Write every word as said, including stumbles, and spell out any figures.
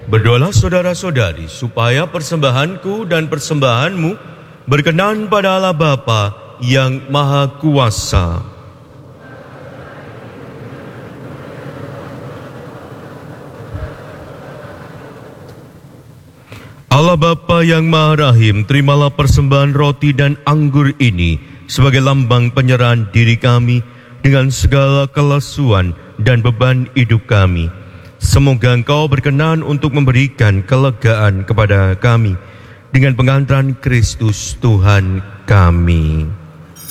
Berdoalah saudara-saudari supaya persembahanku dan persembahanmu berkenan pada Allah Bapa yang Maha Kuasa. Allah Bapa yang Maha Rahim, terimalah persembahan roti dan anggur ini sebagai lambang penyerahan diri kami dengan segala kelesuan dan beban hidup kami. Semoga Engkau berkenan untuk memberikan kelegaan kepada kami dengan pengantaran Kristus Tuhan kami.